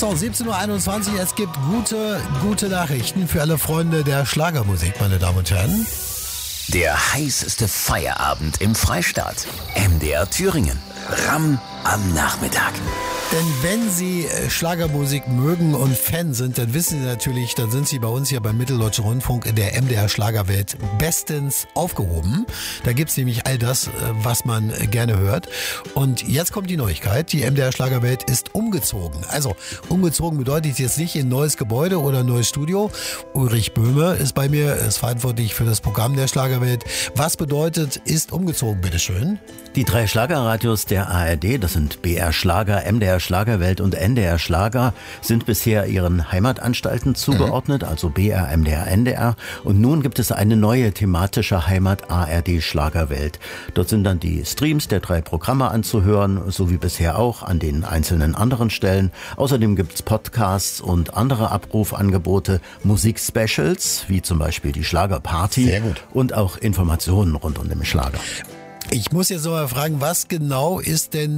So, 17.21 Uhr, es gibt gute Nachrichten für alle Freunde der Schlagermusik, meine Damen und Herren. Der heißeste Feierabend im Freistaat. MDR Thüringen. Ramm am Nachmittag. Denn wenn Sie Schlagermusik mögen und Fan sind, dann wissen Sie natürlich, dann sind Sie bei uns hier beim Mitteldeutschen Rundfunk in der MDR Schlagerwelt bestens aufgehoben. Da gibt's nämlich all das, was man gerne hört. Und jetzt kommt die Neuigkeit, die MDR Schlagerwelt ist umgezogen. Also umgezogen bedeutet jetzt nicht in ein neues Gebäude oder ein neues Studio. Ulrich Böhme ist bei mir, ist verantwortlich für das Programm der Schlagerwelt. Was bedeutet, ist umgezogen, bitteschön? Die 3 Schlagerradios der ARD, das sind BR Schlager, MDR Schlagerwelt und NDR Schlager, sind bisher ihren Heimatanstalten zugeordnet, also BR, MDR, NDR. Und nun gibt es eine neue thematische Heimat ARD Schlagerwelt. Dort sind dann die Streams der 3 Programme anzuhören, so wie bisher auch an den einzelnen anderen Stellen. Außerdem gibt es Podcasts und andere Abrufangebote, Musikspecials, wie zum Beispiel die Schlagerparty. Sehr gut. Und auch Informationen rund um den Schlager. Ich muss jetzt noch mal fragen, was genau ist denn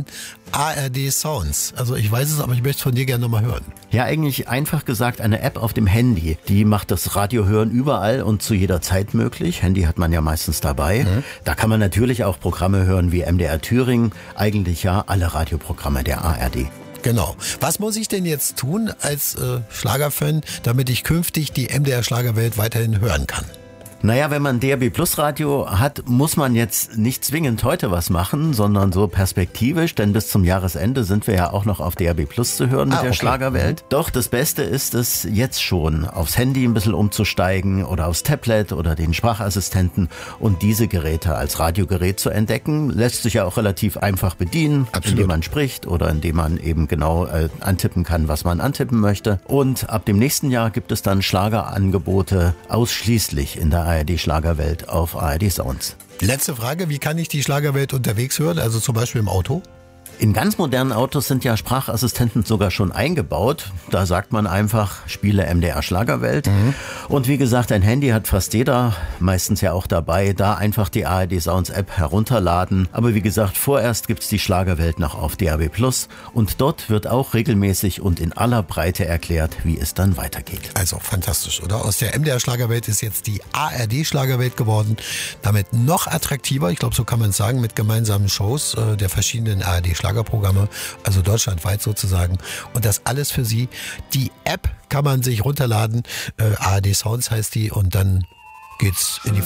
ARD Sounds? Also ich weiß es, aber ich möchte es von dir gerne noch mal hören. Ja, eigentlich einfach gesagt eine App auf dem Handy. Die macht das Radiohören überall und zu jeder Zeit möglich. Handy hat man ja meistens dabei. Da kann man natürlich auch Programme hören wie MDR Thüringen. Eigentlich ja alle Radioprogramme der ARD. Genau. Was muss ich denn jetzt tun als Schlagerfan, damit ich künftig die MDR Schlagerwelt weiterhin hören kann? Naja, wenn man DAB Plus Radio hat, muss man jetzt nicht zwingend heute was machen, sondern so perspektivisch, denn bis zum Jahresende sind wir ja auch noch auf DAB Plus zu hören mit der Schlagerwelt. Doch das Beste ist es jetzt schon, aufs Handy ein bisschen umzusteigen oder aufs Tablet oder den Sprachassistenten und diese Geräte als Radiogerät zu entdecken. Lässt sich ja auch relativ einfach bedienen, indem man spricht oder indem man eben genau antippen kann, was man antippen möchte. Und ab dem nächsten Jahr gibt es dann Schlagerangebote ausschließlich in der ARD Schlagerwelt auf ARD Sounds. Letzte Frage, wie kann ich die Schlagerwelt unterwegs hören, also zum Beispiel im Auto? In ganz modernen Autos sind ja Sprachassistenten sogar schon eingebaut. Da sagt man einfach, spiele MDR Schlagerwelt. Und wie gesagt, ein Handy hat fast jeder, meistens ja auch dabei. Da einfach die ARD Sounds App herunterladen. Aber wie gesagt, vorerst gibt's die Schlagerwelt noch auf DAB Plus. Und dort wird auch regelmäßig und in aller Breite erklärt, wie es dann weitergeht. Also fantastisch, oder? Aus der MDR Schlagerwelt ist jetzt die ARD Schlagerwelt geworden. Damit noch attraktiver, ich glaube, so kann man es sagen, mit gemeinsamen Shows der verschiedenen ARD Schlagerprogramme, also deutschlandweit sozusagen. Und das alles für Sie. Die App kann man sich runterladen. ARD Sounds heißt die. Und dann geht's in die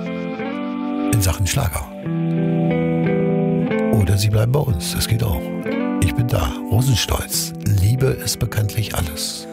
Vollen. In Sachen Schlager. Oder Sie bleiben bei uns. Das geht auch. Ich bin da. Rosenstolz. Liebe ist bekanntlich alles.